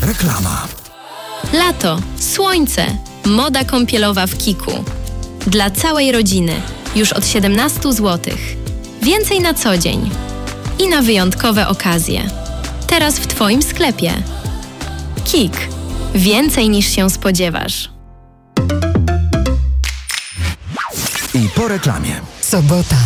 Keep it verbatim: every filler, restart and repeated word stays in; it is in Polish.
Reklama. Lato, słońce, moda kąpielowa w Kiku. Dla całej rodziny, już od siedemnaście złotych. Więcej na co dzień i na wyjątkowe okazje. Teraz w Twoim sklepie. Kik. Więcej niż się spodziewasz. I po reklamie. Sobota.